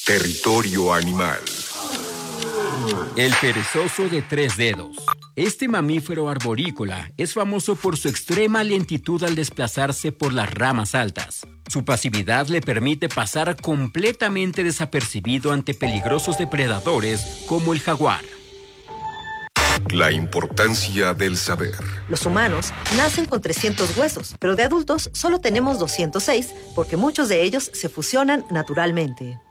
Territorio animal. El perezoso de 3 dedos. Este mamífero arborícola es famoso por su extrema lentitud al desplazarse por las ramas altas. Su pasividad le permite pasar completamente desapercibido ante peligrosos depredadores como el jaguar. La importancia del saber. Los humanos nacen con 300 huesos, pero de adultos solo tenemos 206 porque muchos de ellos se fusionan naturalmente.